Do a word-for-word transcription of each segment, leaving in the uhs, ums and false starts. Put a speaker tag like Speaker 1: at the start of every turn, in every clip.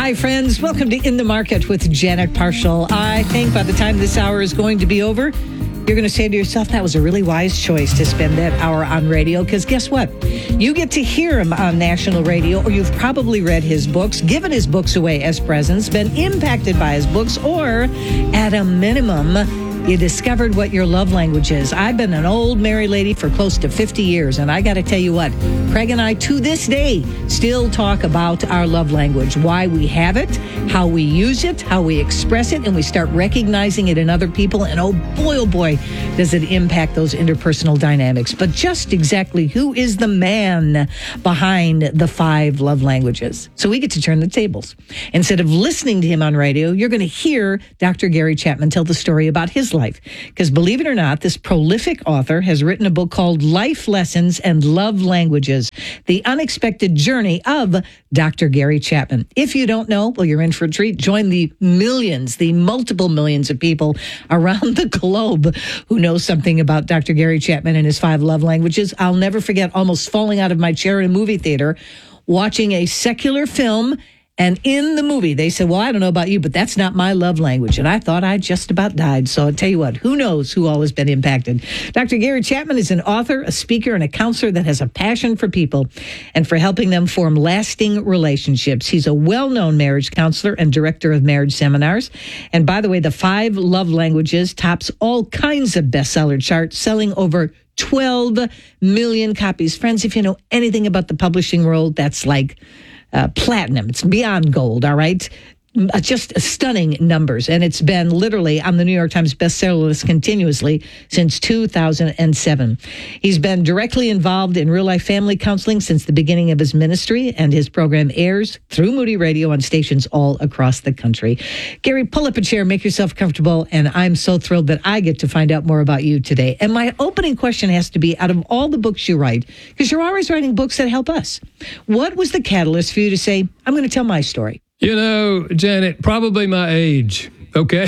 Speaker 1: Hi, friends. Welcome to In the Market with Janet Parshall. I think by the time this hour is going to be over, you're going to say to yourself, that was a really wise choice to spend that hour on radio, because guess what? You get to hear him on national radio, or you've probably read his books, given his books away as presents, been impacted by his books, or at a minimum, you discovered what your love language is. I've been an old married lady for close to fifty years, and I got to tell you what, Craig and I, to this day, still talk about our love language, why we have it, how we use it, how we express it, and we start recognizing it in other people, and oh boy, oh boy, does it impact those interpersonal dynamics. But just exactly who is the man behind the five love languages? So we get to turn the tables. Instead of listening to him on radio, you're going to hear Doctor Gary Chapman tell the story about his life. Because believe it or not, this prolific author has written a book called Life Lessons and Love Languages, The Unexpected Journey of Doctor Gary Chapman. If you don't know, well, you're in for a treat. Join the millions, the multiple millions of people around the globe who know something about Doctor Gary Chapman and his five love languages. I'll never forget almost falling out of my chair in a movie theater, watching a secular film. And in the movie, they said, well, I don't know about you, but that's not my love language. And I thought I just about died. So I'll tell you what, who knows who all has been impacted. Doctor Gary Chapman is an author, a speaker, and a counselor that has a passion for people and for helping them form lasting relationships. He's a well-known marriage counselor and director of marriage seminars. And by the way, the five love languages tops all kinds of bestseller charts, selling over twelve million copies. Friends, if you know anything about the publishing world, that's like Uh, platinum. It's beyond gold, all right? Uh, just stunning numbers. And it's been literally on the New York Times bestseller list continuously since two thousand seven. He's been directly involved in real-life family counseling since the beginning of his ministry, and his program airs through Moody Radio on stations all across the country. Gary, pull up a chair, make yourself comfortable, and I'm so thrilled that I get to find out more about you today. And my opening question has to be, out of all the books you write, because you're always writing books that help us, what was the catalyst for you to say, I'm going to tell my story?
Speaker 2: You know, Janet, probably my age, okay?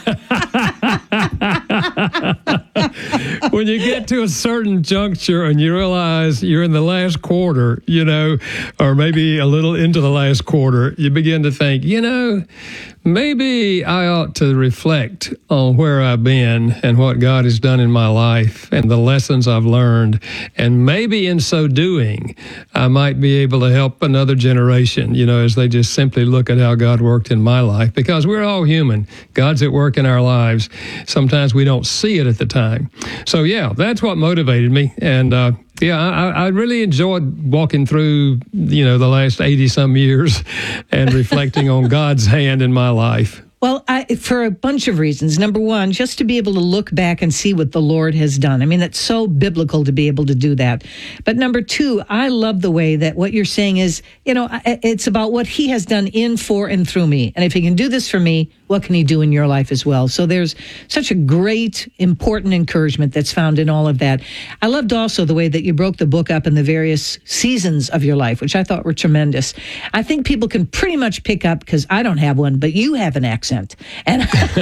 Speaker 2: When you get to a certain juncture and you realize you're in the last quarter, you know, or maybe a little into the last quarter, you begin to think, you know, maybe I ought to reflect on where I've been and what God has done in my life and the lessons I've learned. And maybe in so doing, I might be able to help another generation, you know, as they just simply look at how God worked in my life. Because we're all human. God's at work in our lives. Sometimes we don't see it at the time. So, yeah, that's what motivated me. And, uh, Yeah, I, I really enjoyed walking through, you know, the last eighty-some years and reflecting on God's hand in my life.
Speaker 1: Well, I, for a bunch of reasons. Number one, just to be able to look back and see what the Lord has done. I mean, that's so biblical to be able to do that. But number two, I love the way that what you're saying is, you know, it's about what he has done in, for, and through me. And if he can do this for me, what can he do in your life as well? So there's such a great, important encouragement that's found in all of that. I loved also the way that you broke the book up in the various seasons of your life, which I thought were tremendous. I think people can pretty much pick up, because I don't have one, but you have an accent. And,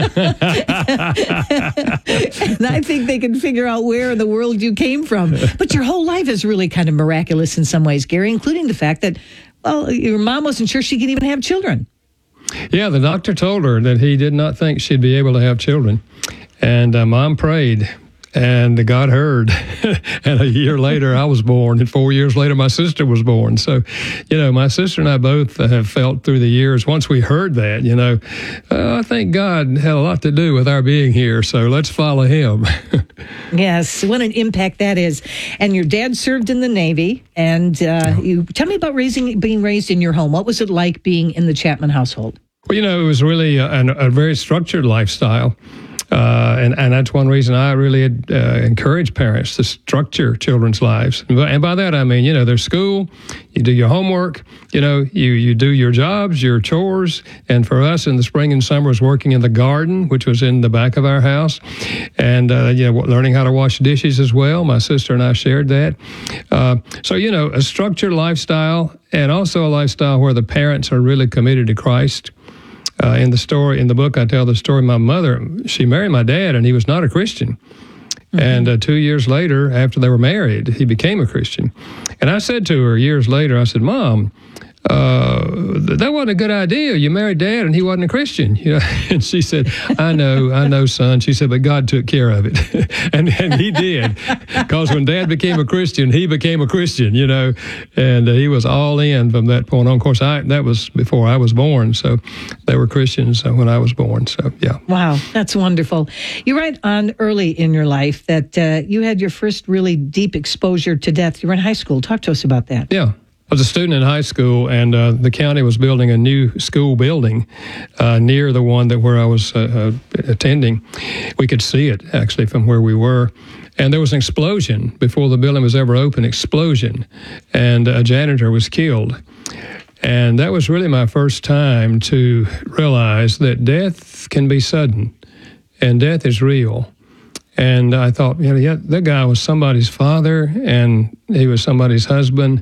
Speaker 1: and I think they can figure out where in the world you came from. But your whole life is really kind of miraculous in some ways, Gary, including the fact that, well, your mom wasn't sure she could even have children.
Speaker 2: Yeah, the doctor told her that he did not think she'd be able to have children. And uh, Mom prayed, and God heard. And a year later, I was born. And four years later, my sister was born. So, you know, my sister and I both have felt through the years, once we heard that, you know, uh, I think God had a lot to do with our being here. So let's follow him.
Speaker 1: Yes, what an impact that is. And your dad served in the Navy. And uh, you tell me about raising, being raised in your home. What was it like being in the Chapman household?
Speaker 2: Well, you know, it was really a, a very structured lifestyle. Uh, and, and that's one reason I really uh, encourage parents to structure children's lives. And by that, I mean, you know, there's school, you do your homework, you know, you, you do your jobs, your chores. And for us in the spring and summer was working in the garden, which was in the back of our house. And, uh, you know, learning how to wash dishes as well. My sister and I shared that. Uh, so, you know, a structured lifestyle, and also a lifestyle where the parents are really committed to Christ. Uh, in the story, in the book, I tell the story. My mother, she married my dad, and he was not a Christian. Mm-hmm. And uh, two years later, after they were married, he became a Christian. And I said to her years later, I said, Mom, uh, that wasn't a good idea. You married Dad, and he wasn't a Christian. You know, and she said, "I know, I know, son." She said, "But God took care of it," and and he did, because when Dad became a Christian, he became a Christian. You know, and uh, he was all in from that point on. Of course, I that was before I was born, so they were Christians uh, when I was born. So yeah.
Speaker 1: Wow, that's wonderful. You're right on early in your life that uh, you had your first really deep exposure to death. You were in high school. Talk to us about that.
Speaker 2: Yeah. I was a student in high school, and uh, the county was building a new school building uh, near the one that where I was uh, uh, attending. We could see it, actually, from where we were. And there was an explosion before the building was ever open, explosion, and a janitor was killed. And that was really my first time to realize that death can be sudden, and death is real. And I thought, you know, yeah, that guy was somebody's father, and he was somebody's husband.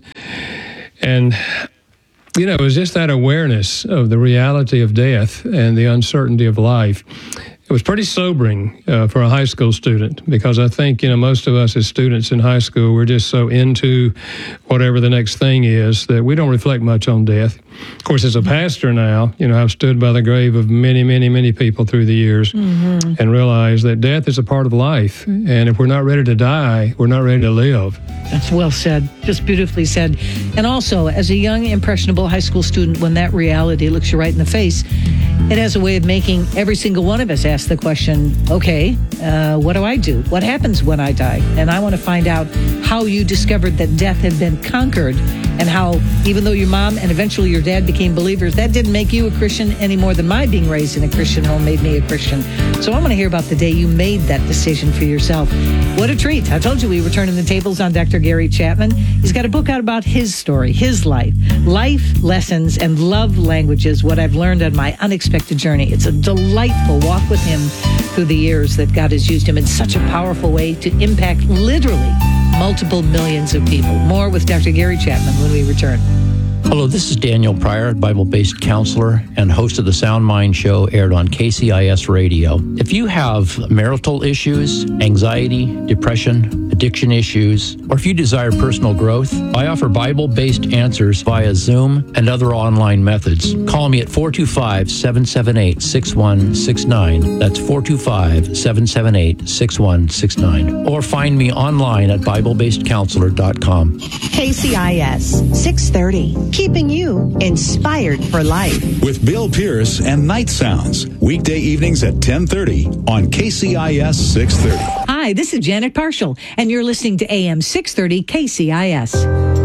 Speaker 2: And, you know, it was just that awareness of the reality of death and the uncertainty of life. It was pretty sobering uh, for a high school student, because I think, you know, most of us as students in high school, we're just so into whatever the next thing is that we don't reflect much on death. Of course, as a pastor now, you know, I've stood by the grave of many, many, many people through the years mm-hmm. and realized that death is a part of life. And if we're not ready to die, we're not ready to live.
Speaker 1: That's well said. Just beautifully said. And also, as a young, impressionable high school student, when that reality looks you right in the face, it has a way of making every single one of us ask the question, okay, uh, what do I do? What happens when I die? And I want to find out how you discovered that death had been conquered, and how, even though your mom and eventually your dad became believers, that didn't make you a Christian any more than my being raised in a Christian home made me a Christian. So I want to hear about the day you made that decision for yourself. What a treat. I told you we were turning the tables on Doctor Gary Chapman. He's got a book out about his story, his life, life lessons and love languages, what I've learned on my unexpected journey. It's a delightful walk with him through the years that God has used him in such a powerful way to impact literally multiple millions of people. More with Doctor Gary Chapman when we return.
Speaker 3: Hello, this is Daniel Pryor, Bible-based counselor and host of the Sound Mind Show, aired on K C I S Radio. If you have marital issues, anxiety, depression, addiction issues, or if you desire personal growth, I offer Bible-based answers via Zoom and other online methods. Call me at four two five, seven seven eight, six one six nine. That's four two five, seven seven eight, six one six nine. Or find me online at bible based counselor dot com.
Speaker 4: K C I S six thirty, keeping you inspired for life.
Speaker 5: With Bill Pierce and Night Sounds, weekday evenings at ten thirty on K C I S six thirty.
Speaker 1: Hi, this is Janet Parshall, and you're listening to A M six thirty K C I S.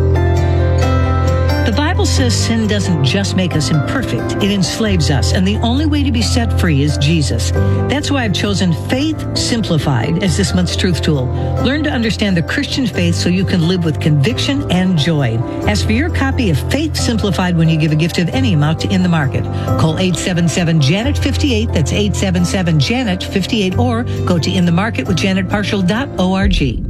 Speaker 1: The Bible says sin doesn't just make us imperfect, it enslaves us, and the only way to be set free is Jesus. That's why I've chosen Faith Simplified as this month's truth tool. Learn to understand the Christian faith so you can live with conviction and joy. Ask for your copy of Faith Simplified when you give a gift of any amount to In the Market. Call eight seven seven, Janet fifty-eight, that's eight seven seven, Janet fifty-eight, or go to in the market with janet parshall dot org.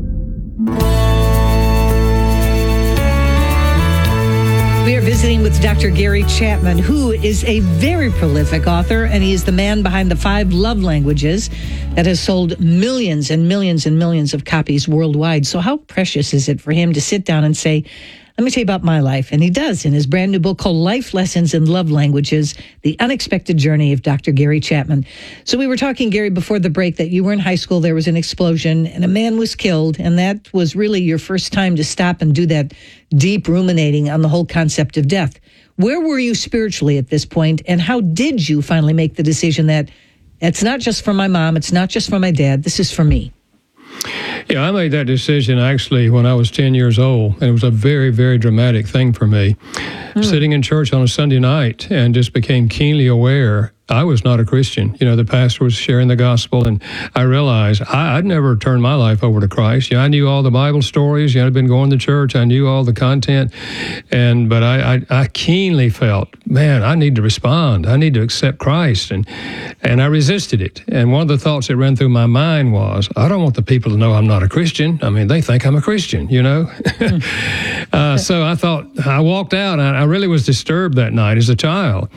Speaker 1: We are visiting with Doctor Gary Chapman, who is a very prolific author, and he is the man behind the Five Love Languages that has sold millions and millions and millions of copies worldwide. So how precious is it for him to sit down and say, let me tell you about my life? And he does in his brand new book called Life Lessons in Love Languages, The Unexpected Journey of Doctor Gary Chapman. So we were talking, Gary, before the break that you were in high school, there was an explosion and a man was killed. And that was really your first time to stop and do that deep ruminating on the whole concept of death. Where were you spiritually at this point? And how did you finally make the decision that it's not just for my mom, it's not just for my dad, this is for me?
Speaker 2: Yeah, I made that decision actually when I was ten years old, and it was a very, very dramatic thing for me. Mm. Sitting in church on a Sunday night and just became keenly aware I was not a Christian. You know, the pastor was sharing the gospel, and I realized I, I'd never turned my life over to Christ. Yeah, I knew all the Bible stories. Yeah, I'd been going to church. I knew all the content, and but I, I, I keenly felt, man, I need to respond. I need to accept Christ, and and I resisted it. And one of the thoughts that ran through my mind was, I don't want the people to know I'm not a Christian. I mean, they think I'm a Christian, you know. uh, so I thought, I walked out. And I really was disturbed that night as a child.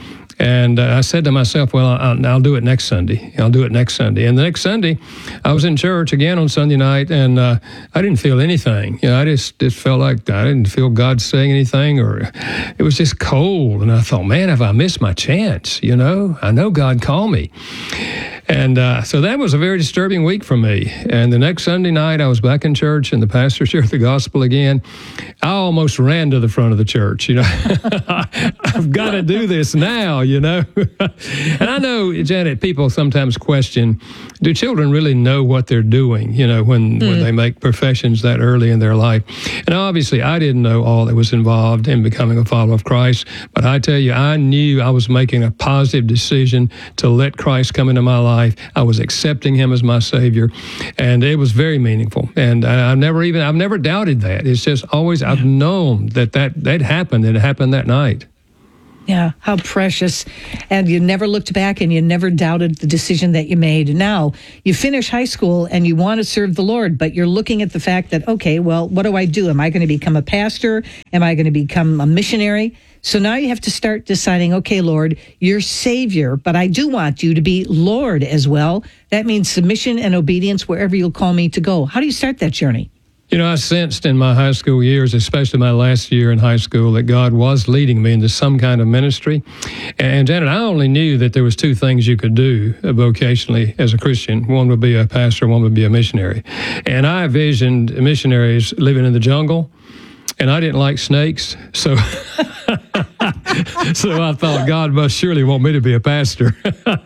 Speaker 2: And uh, I said to myself, well, I'll, I'll do it next Sunday. I'll do it next Sunday. And the next Sunday, I was in church again on Sunday night, and uh, I didn't feel anything. You know, I just, just felt like I didn't feel God saying anything, or it was just cold. And I thought, man, have I missed my chance? You know, I know God called me. And uh, so that was a very disturbing week for me. And the next Sunday night, I was back in church, and the pastor shared the gospel again. I almost ran to the front of the church. You know, I've got to do this now, you know. And I know, Janet, people sometimes question, do children really know what they're doing, you know, when, mm. when they make professions that early in their life? And obviously, I didn't know all that was involved in becoming a follower of Christ. But I tell you, I knew I was making a positive decision to let Christ come into my life. I was accepting him as my Savior, and it was very meaningful. And I, I've never even, I've never doubted that. It's just always, yeah. I've known that that, that happened. It happened that night.
Speaker 1: Yeah, how precious. And you never looked back, and you never doubted the decision that you made. Now, you finish high school and you want to serve the Lord, but you're looking at the fact that, okay, well, what do I do? Am I going to become a pastor? Am I going to become a missionary? So now you have to start deciding, okay, Lord, you're Savior, but I do want you to be Lord as well. That means submission and obedience wherever you'll call me to go. How do you start that journey?
Speaker 2: You know, I sensed in my high school years, especially my last year in high school, that God was leading me into some kind of ministry. And Janet, I only knew that there was two things you could do vocationally as a Christian. One would be a pastor, one would be a missionary. And I envisioned missionaries living in the jungle, and I didn't like snakes, so so I thought God must surely want me to be a pastor.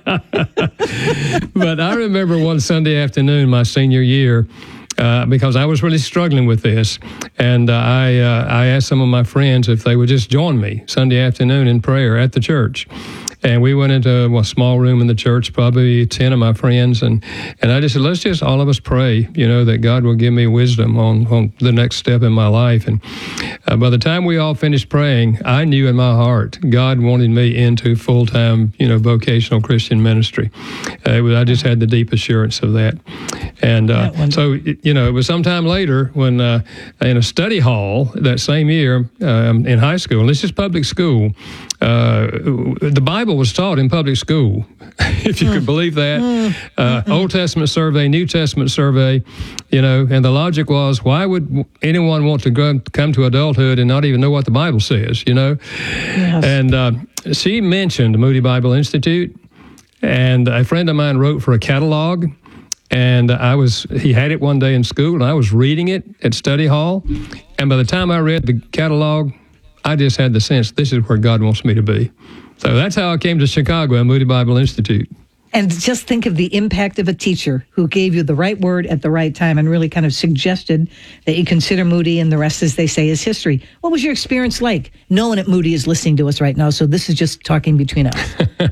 Speaker 2: But I remember one Sunday afternoon, my senior year, Uh, because I was really struggling with this. And uh, I uh, I asked some of my friends if they would just join me Sunday afternoon in prayer at the church. And we went into a small room in the church, probably ten of my friends, and, and I just said, let's just all of us pray, you know, that God will give me wisdom on, on the next step in my life. And uh, by the time we all finished praying, I knew in my heart God wanted me into full-time, you know, vocational Christian ministry. Uh, it was, I just had the deep assurance of that. And uh, so, you know, it was sometime later when uh, in a study hall that same year um, in high school, and this is public school, uh, the Bible was taught in public school, if you mm. could believe that. Mm. Uh, mm-hmm. Old Testament survey, New Testament survey, you know, and the logic was, why would anyone want to go, come to adulthood and not even know what the Bible says, you know? Yes. And uh, she mentioned Moody Bible Institute, and a friend of mine wrote for a catalog. And I was, he had it one day in school, and I was reading it at study hall. And by the time I read the catalog, I just had the sense, this is where God wants me to be. So that's how I came to Chicago and Moody Bible Institute.
Speaker 1: And just think of the impact of a teacher who gave you the right word at the right time and really kind of suggested that you consider Moody, and the rest, as they say, is history. What was your experience like? No one at Moody is listening to us right now, so this is just talking between us.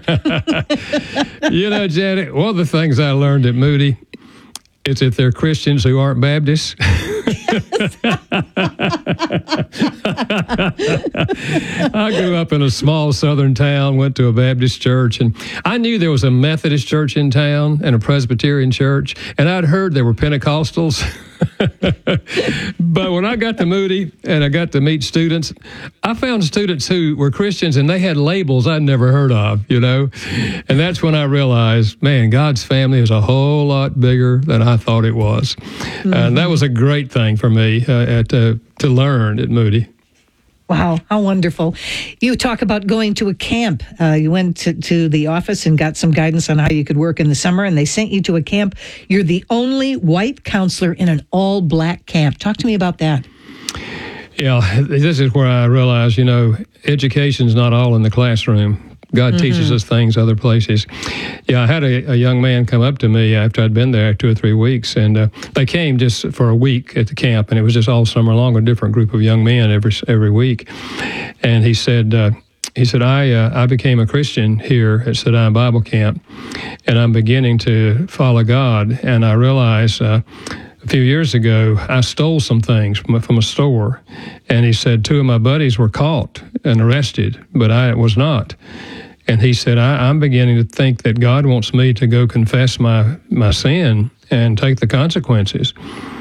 Speaker 2: You know, Janet, one of the things I learned at Moody is that they're Christians who aren't Baptists. I grew up in a small southern town, went to a Baptist church, and I knew there was a Methodist church in town and a Presbyterian church, and I'd heard there were Pentecostals. But when I got to Moody and I got to meet students, I found students who were Christians and they had labels I'd never heard of, you know. And that's when I realized, man, God's family is a whole lot bigger than I thought it was. Mm-hmm. And that was a great thing for me uh, at, uh, to learn at Moody.
Speaker 1: Wow, how wonderful. You talk about going to a camp. Uh, you went to, to the office and got some guidance on how you could work in the summer, and they sent you to a camp. You're the only white counselor in an all-black camp. Talk to me about that.
Speaker 2: Yeah, this is where I realized, you know, education's not all in the classroom. God mm-hmm. teaches us things other places. Yeah, I had a, a young man come up to me after I'd been there two or three weeks, and uh, they came just for a week at the camp, and it was just all summer long, a different group of young men every every week. And he said, uh, he said, I uh, I became a Christian here at Sedina Bible Camp, and I'm beginning to follow God, and I realized uh, a few years ago, I stole some things from a, from a store, and he said two of my buddies were caught and arrested, but I was not. And he said, I, I'm beginning to think that God wants me to go confess my, my sin and take the consequences.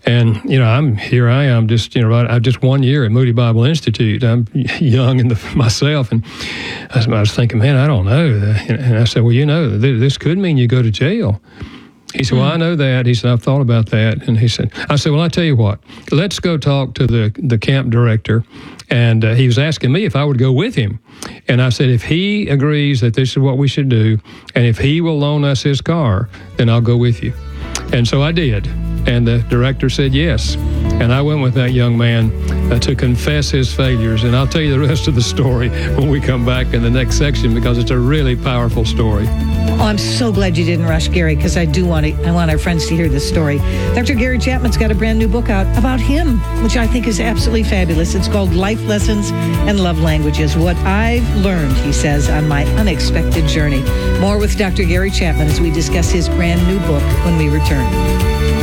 Speaker 2: And, you know, I'm here I am just, you know, I've just one year at Moody Bible Institute. I'm young in the, myself. And I was, I was thinking, man, I don't know. And I said, well, you know, this could mean you go to jail. He said, well, I know that. He said, I've thought about that. And he said, I said, well, I tell you what, let's go talk to the, the camp director. And uh, he was asking me if I would go with him. And I said, if he agrees that this is what we should do, and if he will loan us his car, then I'll go with you. And so I did. And the director said yes. And I went with that young man uh, to confess his failures. And I'll tell you the rest of the story when we come back in the next section, because it's a really powerful story.
Speaker 1: Oh, I'm so glad you didn't rush Gary, because I do want to, I want our friends to hear this story. Doctor Gary Chapman's got a brand new book out about him, which I think is absolutely fabulous. It's called Life Lessons and Love Languages, What I've Learned, he says, on my unexpected journey. More with Doctor Gary Chapman as we discuss his brand new book when we return.